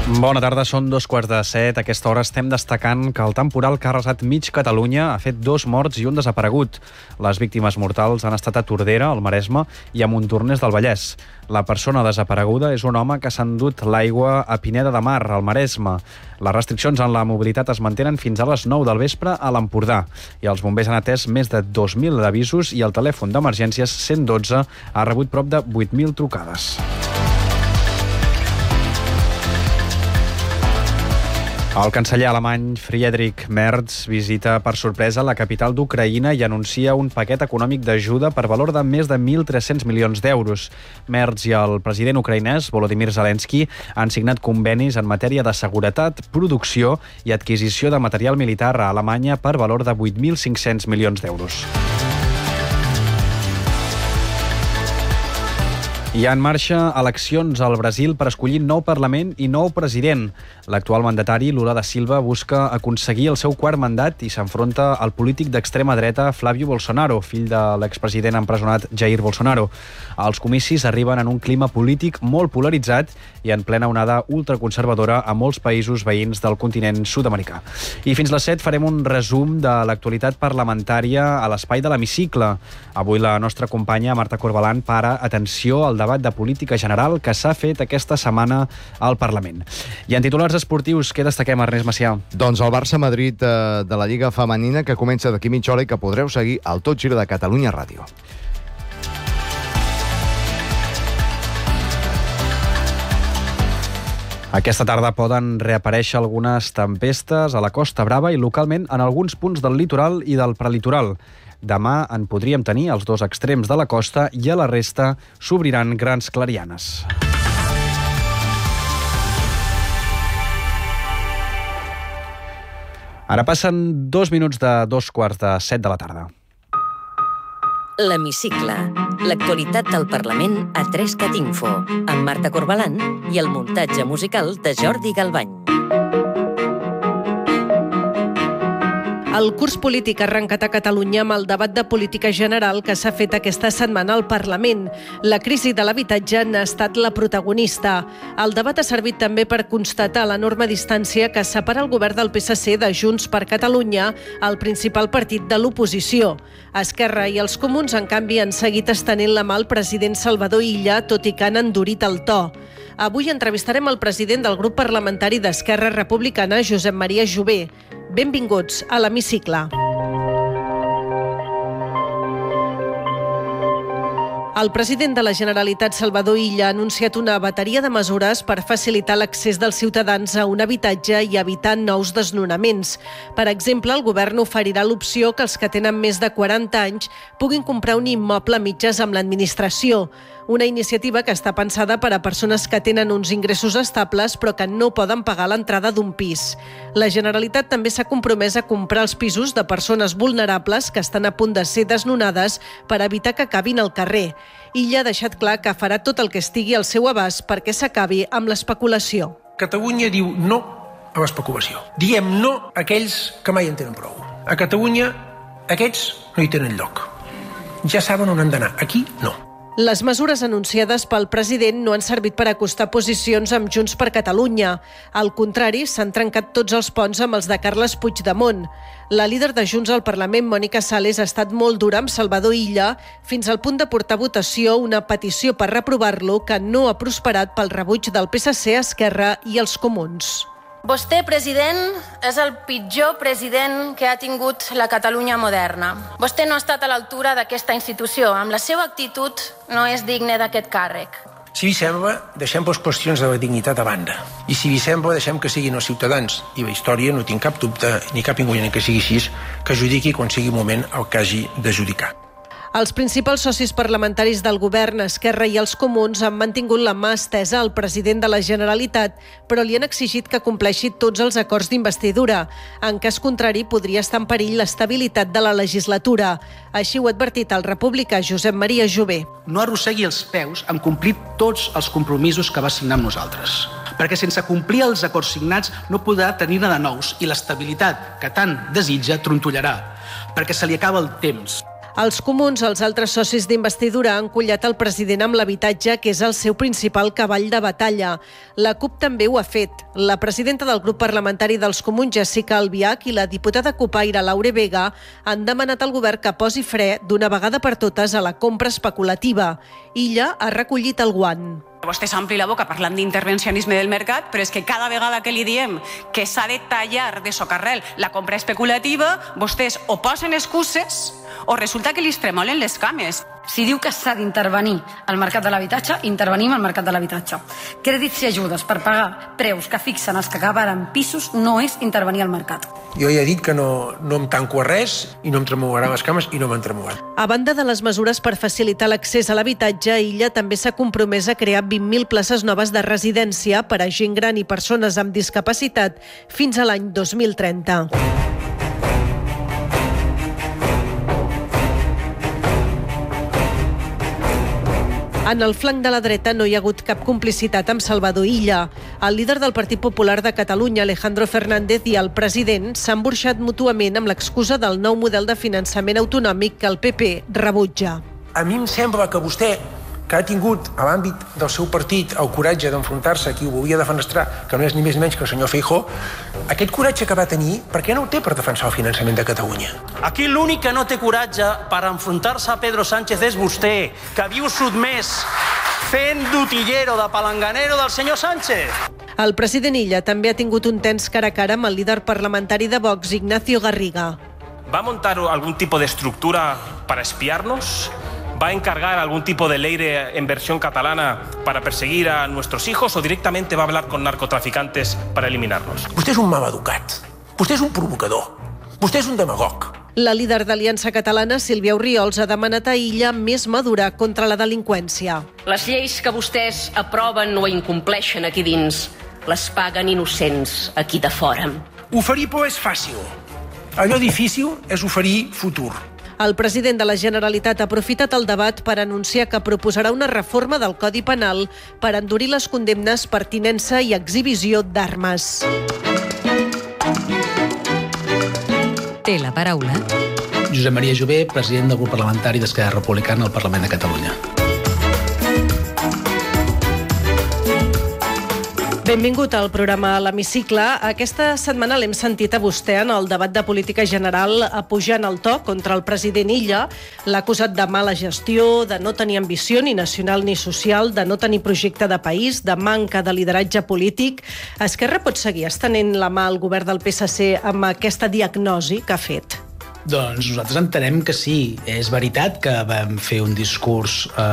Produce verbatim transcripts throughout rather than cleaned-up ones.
Bona tarda, són dos quarts de set. A aquesta hora estem destacant que el temporal que ha arrasat mig Catalunya ha fet dos morts i un desaparegut. Les víctimes mortals han estat a Tordera, al Maresme, i a Montornès del Vallès. La persona desapareguda és un home que s'ha endut l'aigua a Pineda de Mar, al Maresme. Les restriccions en la mobilitat es mantenen fins a les nou del vespre a l'Empordà. I els bombers han atès més de dos mil avisos i el telèfon d'emergències cent dotze ha rebut prop de vuit mil trucades. El canceller alemany Friedrich Merz visita per sorpresa la capital d'Ucraïna i anuncia un paquet econòmic d'ajuda per valor de més de mil tres-cents milions d'euros. Merz i el president ucraïnès Volodymyr Zelensky han signat convenis en matèria de seguretat, producció i adquisició de material militar a Alemanya per valor de vuit mil cinc-cents milions d'euros. Hi ha en marxa eleccions al Brasil per escollir nou Parlament i nou president. L'actual mandatari, Lula da Silva, busca aconseguir el seu quart mandat i s'enfronta al polític d'extrema dreta Flávio Bolsonaro, fill de l'expresident empresonat Jair Bolsonaro. Els comicis arriben en un clima polític molt polaritzat i en plena onada ultraconservadora a molts països veïns del continent sud-americà. I fins les set farem un resum de l'actualitat parlamentària a l'espai de l'Hemicicle. Avui la nostra companya Marta Corbalan para atenció al debat de política general que s'ha fet aquesta setmana al Parlament. I en titulars esportius, què destaquem, Ernest Macià? Doncs el Barça-Madrid eh, de la Lliga Femenina, que comença d'aquí mitja hora i que podreu seguir al Tot Gira de Catalunya Ràdio. Aquesta tarda poden reaparèixer algunes tempestes a la Costa Brava i localment en alguns punts del litoral i del prelitoral. Demà en podríem tenir als dos extrems de la costa i a la resta s'obriran grans clarianes. Ara passen dos minuts de dos quarts de set de la tarda. L'Hemicicle. L'actualitat del Parlament a tres cat info, amb Marta Corbalan i el muntatge musical de Jordi Galbany. El curs polític ha arrencat a Catalunya amb el debat de política general que s'ha fet aquesta setmana al Parlament. La crisi de l'habitatge n'ha estat la protagonista. El debat ha servit també per constatar l'enorme distància que separa el govern del P S C de Junts per Catalunya, el principal partit de l'oposició. Esquerra i els Comuns, en canvi, han seguit estenent la mà al president Salvador Illa, tot i que han endurit el to. Avui entrevistarem el president del grup parlamentari d'Esquerra Republicana, Josep Maria Jové. Benvinguts a l'Hemicicle. El president de la Generalitat, Salvador Illa, ha anunciat una bateria de mesures per facilitar l'accés dels ciutadans a un habitatge i evitar nous desnonaments. Per exemple, el govern oferirà l'opció que els que tenen més de quaranta anys puguin comprar un immoble a mitges amb l'administració. Una iniciativa que està pensada per a persones que tenen uns ingressos estables però que no poden pagar l'entrada d'un pis. La Generalitat també s'ha compromès a comprar els pisos de persones vulnerables que estan a punt de ser desnonades per evitar que acabin al carrer. Illa ha deixat clar que farà tot el que estigui al seu abast perquè s'acabi amb l'especulació. Catalunya diu no a l'especulació. Diem no a aquells que mai en tenen prou. A Catalunya aquests no hi tenen lloc. Ja saben on han d'anar. Aquí no. Les mesures anunciades pel president no han servit per acostar posicions amb Junts per Catalunya. Al contrari, s'han trencat tots els ponts amb els de Carles Puigdemont. La líder de Junts al Parlament, Mònica Sales, ha estat molt dura amb Salvador Illa fins al punt de portar a votació una petició per reprovar-lo que no ha prosperat pel rebuig del P S C, Esquerra i els Comuns. Vostè, president, és el pitjor president que ha tingut la Catalunya moderna. Vostè no ha estat a l'altura d'aquesta institució. Amb la seva actitud no és digne d'aquest càrrec. Si vi sembla, deixem les qüestions de la dignitat a banda. I si vi sembla, deixem que siguin els ciutadans. I la història, no tinc cap dubte, ni cap inconvenient que sigui així, que judiqui quan sigui moment el que hagi de judicar. Els principals socis parlamentaris del govern, Esquerra i els Comuns, han mantingut la mà estesa al president de la Generalitat, però li han exigit que compleixi tots els acords d'investidura. En cas contrari, podria estar en perill l'estabilitat de la legislatura. Així ho ha advertit el republicà Josep Maria Jové. No arrossegui els peus en complir tots els compromisos que va signar amb nosaltres, perquè sense complir els acords signats no podrà tenir-ne de nous i l'estabilitat que tant desitja trontollarà, perquè se li acaba el temps. Els comuns, els altres socis d'investidura, han collat el president amb l'habitatge, que és el seu principal cavall de batalla. La CUP també ho ha fet. La presidenta del grup parlamentari dels comuns, Jessica Albiach, i la diputada cupaire Laure Vega han demanat al govern que posi fre d'una vegada per totes a la compra especulativa. Illa ha recollit el guant. Vostè s'ompli la boca parlant d'intervencionisme del mercat, però és que cada vegada que li diem que s'ha de tallar de socarrel la compra especulativa, vostès o posen excuses o resulta que li tremolen les cames. Si diu que s'ha d'intervenir al mercat de l'habitatge, intervenim al mercat de l'habitatge. Crèdits i ajudes per pagar preus que fixen els que acabaran pisos no és intervenir al mercat. Jo ja he dit que no, no em tanco a res i no em tremolarà les cames i no m'han tremolat. A banda de les mesures per facilitar l'accés a l'habitatge, Illa també s'ha compromès a crear vint mil places noves de residència per a gent gran i persones amb discapacitat fins a l'any dos mil trenta. En el flanc de la dreta no hi ha hagut cap complicitat amb Salvador Illa. El líder del Partit Popular de Catalunya, Alejandro Fernández, i el president s'han burxat mútuament amb l'excusa del nou model de finançament autonòmic que el P P rebutja. A mi em sembla que vostè, que ha tingut a l'àmbit del seu partit el coratge d'enfrontar-se a qui ho volia defenestrar, que no és ni més ni menys que el senyor Feijóo, aquest coratge que va tenir, per què no ho té per defensar el finançament de Catalunya? Aquí l'únic que no té coratge per enfrontar-se a Pedro Sánchez és vostè, que viu sotmès fent d'utillero, de palanganero del senyor Sánchez. El president Illa també ha tingut un tens cara a cara amb el líder parlamentari de Vox, Ignacio Garriga. ¿Va a montar algún tipo de estructura para espiarnos? ¿Va a encargar algún tipo de ley de, en versión catalana para perseguir a nuestros hijos o directamente va a hablar con narcotraficantes para eliminarnos? Vostè és un maleducat. Vostè és un provocador. Vostè és un demagog. La líder d'Aliança Catalana, Sílvia Orriols, ha demanat a Illa més madura contra la delinqüència. Les lleis que vostès aproven o incompleixen aquí dins les paguen innocents aquí de fora. Oferir por és fàcil. Allò difícil és oferir futur. El president de la Generalitat ha aprofitat el debat per anunciar que proposarà una reforma del Codi Penal per endurir les condemnes per tinença i exhibició d'armes. Té la paraula Josep Maria Jové, president del grup parlamentari d'Esquerra Republicana al Parlament de Catalunya. Benvingut al programa L'Hemicicle. Aquesta setmana l'hem sentit a vostè en el debat de política general pujant el to contra el president Illa. L'ha acusat de mala gestió, de no tenir ambició ni nacional ni social, de no tenir projecte de país, de manca de lideratge polític. Esquerra pot seguir estenent la mà al govern del P S C amb aquesta diagnosi que ha fet? Doncs nosaltres entenem que sí. És veritat que vam fer un discurs eh,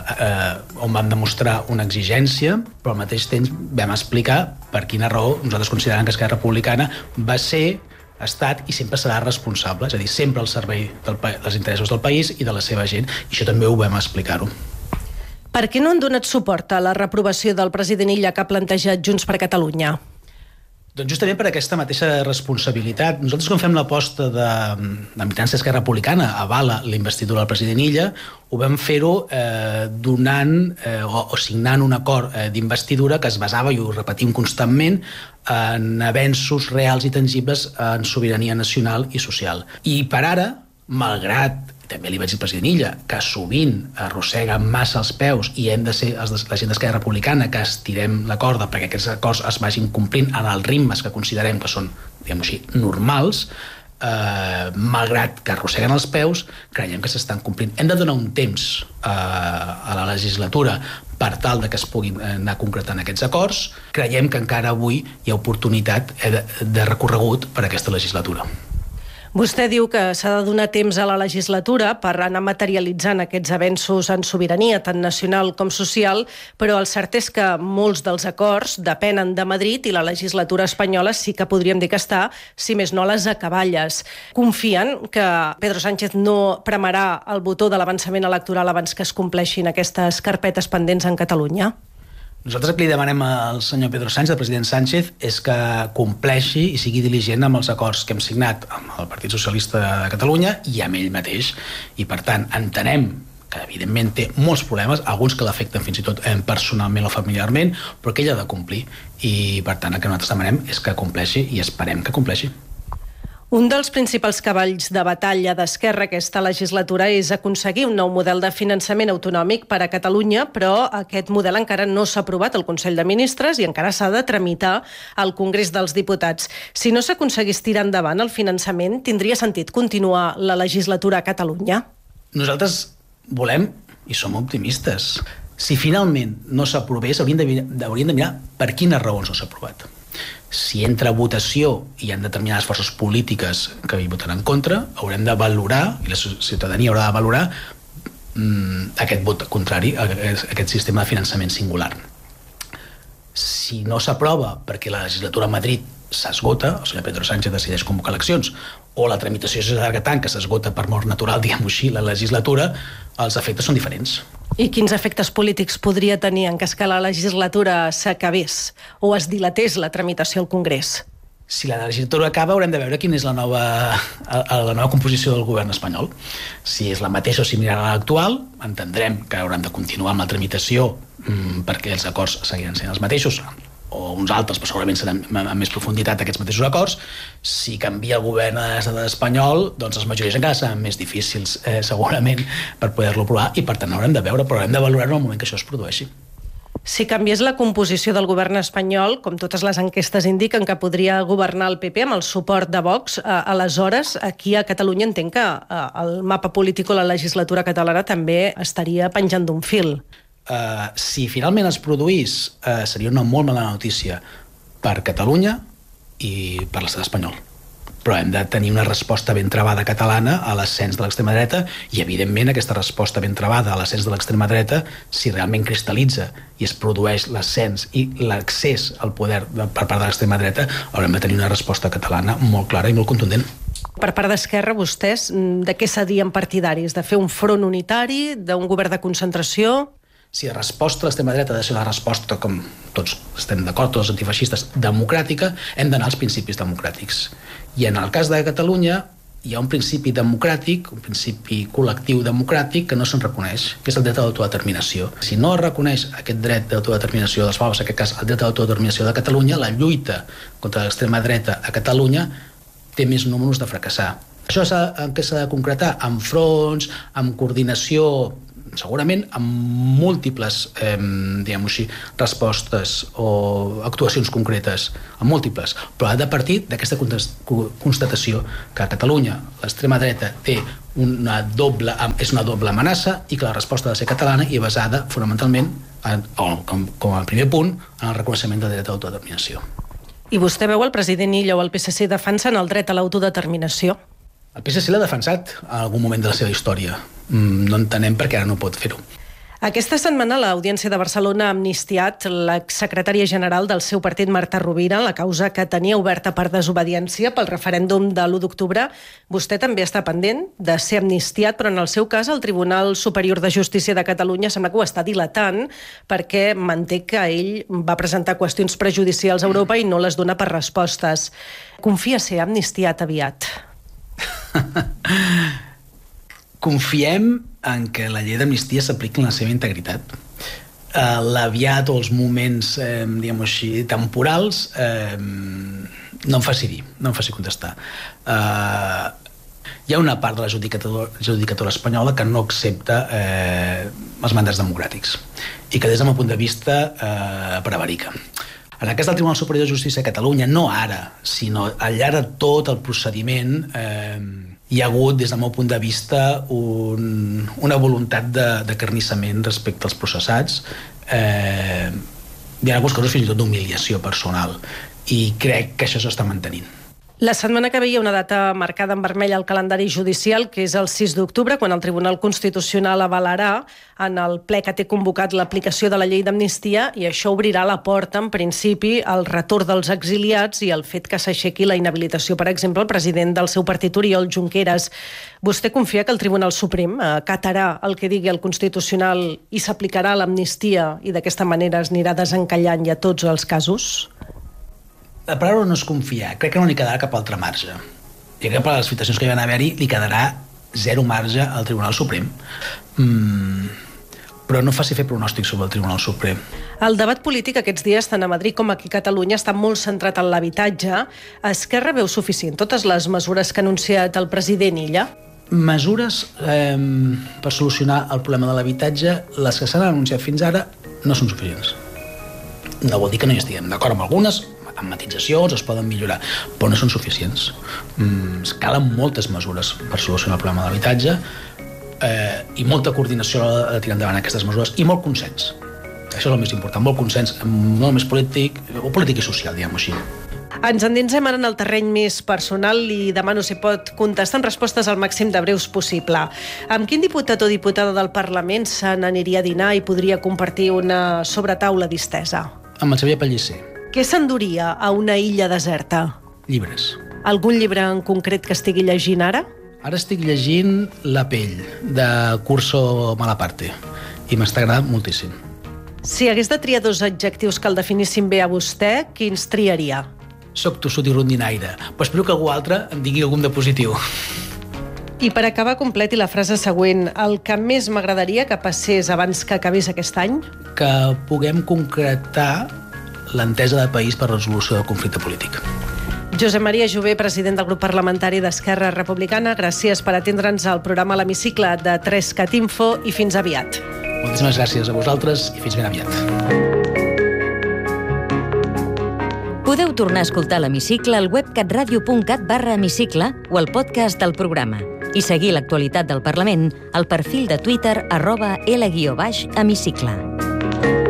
eh, on vam demostrar una exigència, però al mateix temps vam explicar per quina raó nosaltres considerem que Esquerra Republicana va ser, ha estat i sempre serà responsable, és a dir, sempre al servei del, dels interessos del país i de la seva gent, i això també ho vam explicar-ho. Per què no han donat suport a la reprovació del president Illa que ha plantejat Junts per Catalunya? Doncs justament per aquesta mateixa responsabilitat. Nosaltres, quan fem l'aposta de, de militància d'Esquerra Republicana, avala la investidura del president Illa, ho vam fer-ho eh, donant eh, o, o signant un acord eh, d'investidura que es basava, i ho repetim constantment, en avenços reals i tangibles en sobirania nacional i social. I per ara, malgrat, també li vaig dir al president Illa, que sovint arrossega massa els peus i hem de ser els de, la gent d'Esquerra Republicana que estirem la corda perquè aquests acords es vagin complint en els ritmes que considerem que són, diguem-ho així, normals, eh, malgrat que arrosseguen els peus, creiem que s'estan complint. Hem de donar un temps eh, a la legislatura per tal de que es puguin anar concretant aquests acords. Creiem que encara avui hi ha oportunitat de, de recorregut per a aquesta legislatura. Vostè diu que s'ha de donar temps a la legislatura per anar materialitzant aquests avenços en sobirania, tant nacional com social, però el cert és que molts dels acords depenen de Madrid i la legislatura espanyola sí que podríem dir que està, si més no, a les acaballes. Confien que Pedro Sánchez no premarà el botó de l'avançament electoral abans que es compleixin aquestes carpetes pendents en Catalunya? Nosaltres el que li demanem al senyor Pedro Sánchez, al president Sánchez, és que compleixi i sigui diligent amb els acords que hem signat amb el Partit Socialista de Catalunya i amb ell mateix. I, per tant, entenem que, evidentment, té molts problemes, alguns que l'afecten fins i tot personalment o familiarment, però que ell ha de complir. I, per tant, el que nosaltres demanem és que compleixi i esperem que compleixi. Un dels principals cavalls de batalla d'Esquerra aquesta legislatura és aconseguir un nou model de finançament autonòmic per a Catalunya, però aquest model encara no s'ha aprovat al Consell de Ministres i encara s'ha de tramitar al Congrés dels Diputats. Si no s'aconseguís tirar endavant el finançament, tindria sentit continuar la legislatura a Catalunya? Nosaltres volem i som optimistes. Si finalment no s'aprovés, hauríem de, hauríem de mirar per quines raons no s'ha aprovat. Si entra a votació i hi ha determinades forces polítiques que hi votaran en contra, haurem de valorar, i la ciutadania haurà de valorar, mmm, aquest vot contrari a aquest sistema de finançament singular. Si no s'aprova perquè la legislatura a Madrid s'esgota, el senyor Pedro Sánchez decideix convocar eleccions, o la tramitació és llarga tant que s'esgota per mort natural, diguem-ho així, la legislatura, els efectes són diferents. I quins efectes polítics podria tenir en cas que la legislatura s'acabés o es dilatés la tramitació al Congrés? Si la legislatura acaba, haurem de veure quina és la nova, la nova composició del govern espanyol. Si és la mateixa o similar a l'actual, entendrem que hauran de continuar amb la tramitació mmm, perquè els acords seguiran sent els mateixos, o uns altres, però segurament seran amb més profunditat aquests mateixos acords. Si canvia el govern de l'estat espanyol, doncs les majories encara seran més difícils, eh, segurament, per poder-lo aprovar, i per tant haurem de veure, però haurem de valorar-ho en el moment que això es produeixi. Si canviés la composició del govern espanyol, com totes les enquestes indiquen que podria governar el P P amb el suport de Vox, eh, aleshores aquí a Catalunya entenc que eh, el mapa polític o la legislatura catalana també estaria penjant d'un fil. Uh, si finalment es produís, uh, seria una molt mala notícia per Catalunya i per l'estat espanyol. Però hem de tenir una resposta ben travada catalana a l'ascens de l'extrema dreta i, evidentment, aquesta resposta ben travada a l'ascens de l'extrema dreta, si realment cristal·litza i es produeix l'ascens i l'accés al poder per part de l'extrema dreta, haurem de tenir una resposta catalana molt clara i molt contundent. Per part d'Esquerra, vostès de què serien partidaris? De fer un front unitari, d'un govern de concentració? Si la resposta a l'extrema dreta ha de ser una resposta, com tots estem d'acord, tots els antifeixistes, democràtica, hem d'anar als principis democràtics. I en el cas de Catalunya hi ha un principi democràtic, un principi col·lectiu democràtic que no se'n reconeix, que és el dret a l'autodeterminació. Si no es reconeix aquest dret d'autodeterminació dels pobles, en aquest cas el dret a l'autodeterminació de Catalunya, la lluita contra l'extrema dreta a Catalunya té més números de fracassar. Això en què s'ha de concretar? Amb fronts, amb coordinació, segurament amb múltiples eh, diguem-ho així, respostes o actuacions concretes, amb múltiples, però ha de partir d'aquesta constatació que a Catalunya l'extrema dreta té una doble, és una doble amenaça i que la resposta ha de ser catalana i basada fonamentalment, en, com, com a primer punt, en el reconeixement del dret a l'autodeterminació. I vostè veu el president Illa o el P S C defensant el dret a l'autodeterminació? El P S C l'ha defensat en algun moment de la seva història. No entenem per què ara no pot fer-ho. Aquesta setmana l'Audiència de Barcelona ha amnistiat l'exsecretària general del seu partit, Marta Rovira, la causa que tenia oberta per desobediència pel referèndum de l'u d'octubre. Vostè també està pendent de ser amnistiat, però en el seu cas el Tribunal Superior de Justícia de Catalunya sembla que ho està dilatant perquè manté que ell va presentar qüestions prejudicials a Europa i no les dona per respostes. Confia ser amnistiat aviat? Confiem en que la llei d'amnistia s'apliqui en la seva integritat. Uh, l'aviat o els moments, eh, diguem-ho així, temporals, eh, no em faci dir, no em faci contestar. Uh, hi ha una part de la judicatura, judicatura espanyola que no accepta eh, els mandats democràtics i que des del meu punt de vista eh, prevarica. En el cas del Tribunal Superior de Justícia de Catalunya, no ara, sinó al llarg de tot el procediment, eh, hi ha hagut, des del meu punt de vista, un, una voluntat de, de carnissament respecte als processats. Eh, hi ha alguns casos fins i tot d'humiliació personal i crec que això s'està mantenint. La setmana que ve hi ha una data marcada en vermell al calendari judicial, que és el sis d'octubre, quan el Tribunal Constitucional avalarà en el ple que té convocat l'aplicació de la llei d'amnistia, i això obrirà la porta, en principi, al retorn dels exiliats i el fet que s'aixequi la inhabilitació, per exemple, el president del seu partit, Oriol Junqueras. Vostè confia que el Tribunal Suprem acatarà el que digui el Constitucional i s'aplicarà l'amnistia i d'aquesta manera es anirà desencallant ja tots els casos? La paraula no és confiar, crec que no li quedarà cap altre marge. I que per les situacions que hi van haver-hi li quedarà zero marge al Tribunal Suprem. Mm, però no faci fer pronòstics sobre el Tribunal Suprem. El debat polític aquests dies, tant a Madrid com aquí a Catalunya, està molt centrat en l'habitatge. Esquerra veu suficient totes les mesures que ha anunciat el president Illa? Mesures eh, per solucionar el problema de l'habitatge, les que s'han anunciat fins ara, no són suficients. No vol dir que no hi estiguem d'acord amb algunes, amb matitzacions, es poden millorar, però no són suficients. Mm, es calen moltes mesures per solucionar el problema de l'habitatge, eh, i molta coordinació a l'hora de tirar endavant aquestes mesures, i molt consens. Això és el més important, molt consens, no només polític, o polític i social, diguem-ho així. Ens endinsem ara en el terreny més personal i demano si pot contestar en respostes al màxim de breus possible. Amb quin diputat o diputada del Parlament se n'aniria a dinar i podria compartir una sobretaula distesa? Amb el Xavier Pellicer. Què s'enduria a una illa deserta? Llibres. Algun llibre en concret que estigui llegint ara? Ara estic llegint La pell, de Curso Malaparte, i m'està agradant moltíssim. Si hagués de triar dos adjectius que el definissin bé a vostè, quins triaria? Soc tossut i rondinaire, però espero que algú altre en digui algun de positiu. I per acabar, completi la frase següent. El que més m'agradaria que passés abans que acabés aquest any? Que puguem concretar l'entesa de país per a la resolució del conflicte polític. Josep Maria Jové, president del grup parlamentari d'Esquerra Republicana, gràcies per atendre'ns al programa a l'Hemicicle de Trescat Info i fins aviat. Moltíssimes gràcies a vosaltres i fins ben aviat. Podeu tornar a escoltar l'Hemicicle al web catradio.cat barra hemicicle o al podcast del programa i seguir l'actualitat del Parlament al perfil de Twitter arroba L guió baix hemicicle.